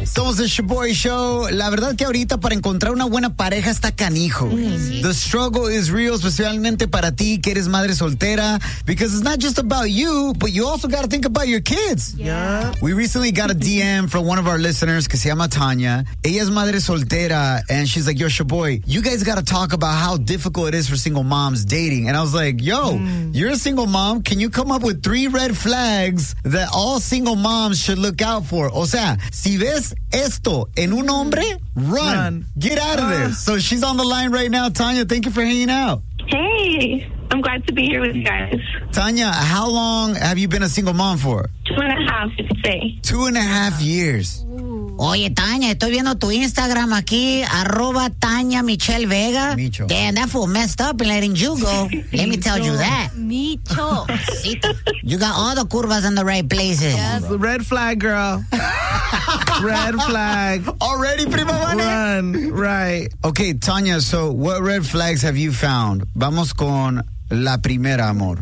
Somos el Shaboy Show. La verdad que ahorita para encontrar una buena pareja está canijo. The struggle is real, especialmente para ti que eres madre soltera, because it's not just about you, but you also got to think about your kids. Yeah. We recently got a DM from one of our listeners que se llama Tanya. Ella es madre soltera, and she's like, yo, Shaboy, you guys got to talk about how difficult it is for single moms dating. And I was like, yo, you're a single mom. Can you come up with 3 red flags that all single moms should look out for? O sea, si ves esto en un hombre, run. Get out of there. So she's on the line right now. Tanya, thank you for hanging out. Hey, I'm glad to be here with you guys. Tanya, how long have you been a single mom for? 2.5, you could say. 2.5 years. Oye, Tanya, estoy viendo tu Instagram aquí, @Tanya Michelle Vega. Micho. Damn, that fool messed up in letting you go. Let me tell you that. Micho. You got all the curvas in the right places. Red flag, girl. Red flag. Already, prima money? Run. Right. Okay, Tanya, so what red flags have you found? Vamos con la primera, amor.